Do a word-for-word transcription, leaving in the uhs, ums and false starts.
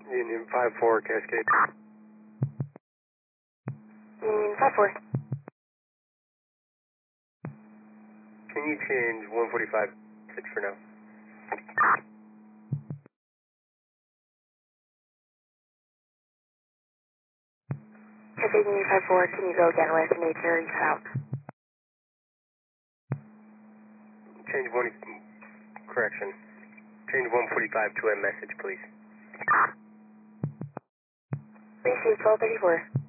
Union five four, Cascade. Union five four. Can you change one forty-five six for now? Cascade Union five four, can you go again with nature? You cut out. Change one, correction. Change one forty-five to a message, please. Receive twelve thirty-four.